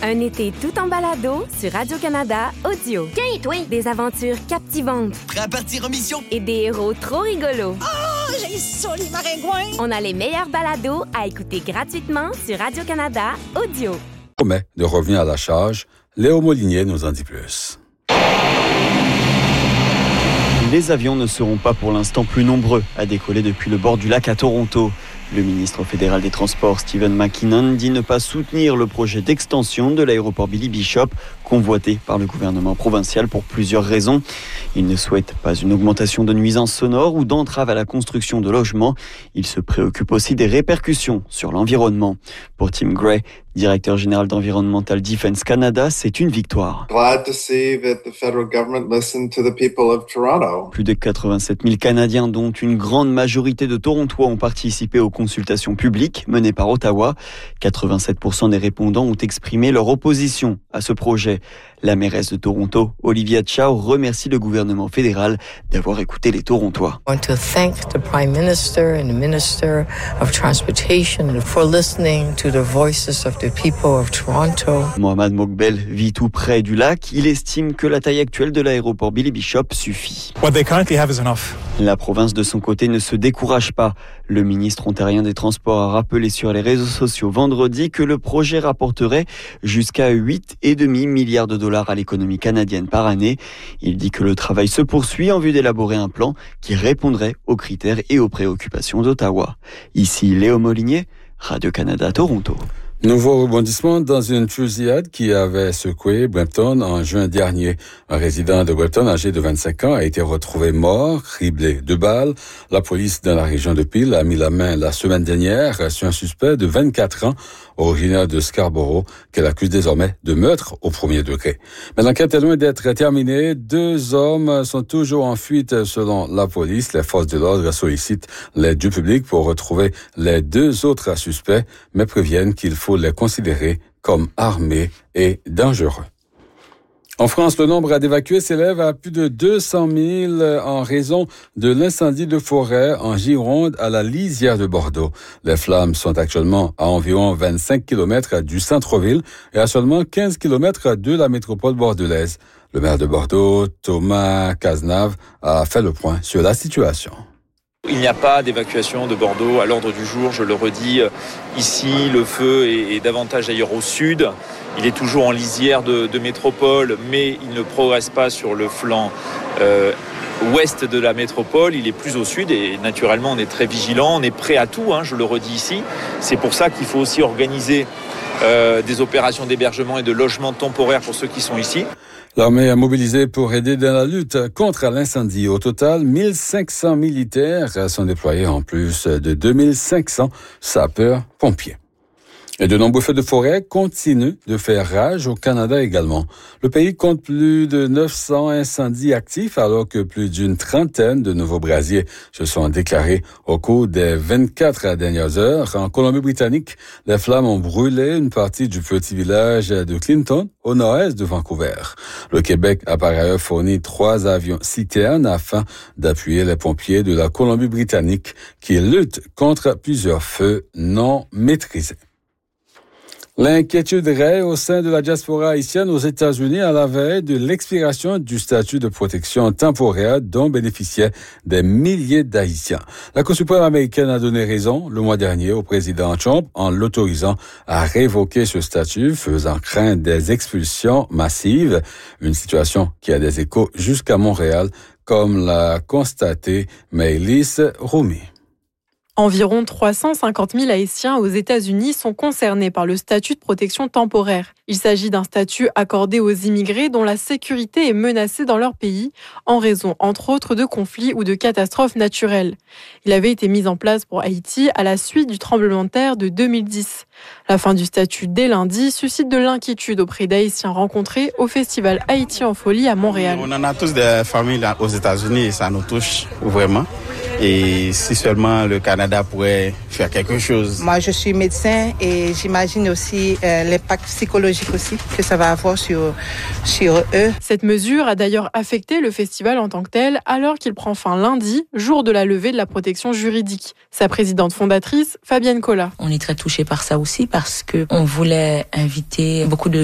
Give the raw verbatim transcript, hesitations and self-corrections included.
Un été tout en balado sur Radio-Canada Audio. Tiens, toi! Des aventures captivantes. Prêt à partir en mission? Et des héros trop rigolos. Oh, j'ai ça, les maringouins! On a les meilleurs balados à écouter gratuitement sur Radio-Canada Audio. Promet de revenir à la charge. Léo Molinier nous en dit plus. Les avions ne seront pas pour l'instant plus nombreux à décoller depuis le bord du lac à Toronto. Le ministre fédéral des Transports, Stephen McKinnon, dit ne pas soutenir le projet d'extension de l'aéroport Billy Bishop, convoité par le gouvernement provincial pour plusieurs raisons. Il ne souhaite pas une augmentation de nuisances sonores ou d'entraves à la construction de logements. Il se préoccupe aussi des répercussions sur l'environnement. Pour Tim Gray, directeur général d'Environmental Defense Canada, c'est une victoire. Glad to see that the federal government listened to the people of Toronto. Plus de quatre-vingt-sept mille Canadiens, dont une grande majorité de Torontois, ont participé aux consultations publiques menées par Ottawa. quatre-vingt-sept pour cent des répondants ont exprimé leur opposition à ce projet. La mairesse de Toronto, Olivia Chow, remercie le gouvernement fédéral d'avoir écouté les Torontois. I want to thank the Prime Minister and the Minister of Transportation for listening to the voices of the people of Toronto. Mohamed Mokbel vit tout près du lac. Il estime que la taille actuelle de l'aéroport Billy Bishop suffit. What they currently have is enough. La province, de son côté, ne se décourage pas. Le ministre ontarien des Transports a rappelé sur les réseaux sociaux vendredi que le projet rapporterait jusqu'à huit virgule cinq milliards de dollars à l'économie canadienne par année. Il dit que le travail se poursuit en vue d'élaborer un plan qui répondrait aux critères et aux préoccupations d'Ottawa. Ici Léo Molinier, Radio-Canada, Toronto. Nouveau rebondissement dans une fusillade qui avait secoué Brampton en juin dernier. Un résident de Brampton âgé de vingt-cinq ans a été retrouvé mort, criblé de balles. La police dans la région de Peel a mis la main la semaine dernière sur un suspect de vingt-quatre ans, originaire de Scarborough, qu'elle accuse désormais de meurtre au premier degré. Mais l'enquête est loin d'être terminée. Deux hommes sont toujours en fuite selon la police. Les forces de l'ordre sollicitent l'aide du public pour retrouver les deux autres suspects, mais préviennent qu'il faut les considérer comme armés et dangereux. En France, le nombre d'évacués s'élève à plus de deux cent mille en raison de l'incendie de forêt en Gironde à la lisière de Bordeaux. Les flammes sont actuellement à environ vingt-cinq kilomètres du centre-ville et à seulement quinze kilomètres de la métropole bordelaise. Le maire de Bordeaux, Thomas Cazenave, a fait le point sur la situation. Il n'y a pas d'évacuation de Bordeaux à l'ordre du jour, je le redis. Ici, le feu est, est davantage ailleurs au sud. Il est toujours en lisière de, de métropole, mais il ne progresse pas sur le flanc euh, ouest de la métropole. Il est plus au sud et naturellement, on est très vigilant. On est prêt à tout, hein, je le redis ici. C'est pour ça qu'il faut aussi organiser euh, des opérations d'hébergement et de logement temporaire pour ceux qui sont ici. L'armée est mobilisée pour aider dans la lutte contre l'incendie. Au total, mille cinq cents militaires sont déployés en plus de deux mille cinq cents sapeurs-pompiers. Et de nombreux feux de forêt continuent de faire rage au Canada également. Le pays compte plus de neuf cents incendies actifs alors que plus d'une trentaine de nouveaux brasiers se sont déclarés au cours des vingt-quatre dernières heures. En Colombie-Britannique, les flammes ont brûlé une partie du petit village de Clinton au nord-est de Vancouver. Le Québec a par ailleurs fourni trois avions citernes afin d'appuyer les pompiers de la Colombie-Britannique qui luttent contre plusieurs feux non maîtrisés. L'inquiétude règne au sein de la diaspora haïtienne aux États-Unis à la veille de l'expiration du statut de protection temporaire dont bénéficiaient des milliers d'Haïtiens. La Cour suprême américaine a donné raison le mois dernier au président Trump en l'autorisant à révoquer ce statut, faisant craindre des expulsions massives, une situation qui a des échos jusqu'à Montréal, comme l'a constaté Maëlys Roumi. Environ trois cent cinquante mille Haïtiens aux États-Unis sont concernés par le statut de protection temporaire. Il s'agit d'un statut accordé aux immigrés dont la sécurité est menacée dans leur pays en raison, entre autres, de conflits ou de catastrophes naturelles. Il avait été mis en place pour Haïti à la suite du tremblement de terre de deux mille dix. La fin du statut dès lundi suscite de l'inquiétude auprès d'Haïtiens rencontrés au festival Haïti en folie à Montréal. On en a tous des familles là aux États-Unis et ça nous touche vraiment. Et si seulement le Canada pourrait faire quelque chose. Moi, je suis médecin et j'imagine aussi euh, l'impact psychologique aussi que ça va avoir sur, sur eux. Cette mesure a d'ailleurs affecté le festival en tant que tel, alors qu'il prend fin lundi, jour de la levée de la protection juridique. Sa présidente fondatrice, Fabienne Collat. On est très touchés par ça aussi parce qu'on voulait inviter beaucoup de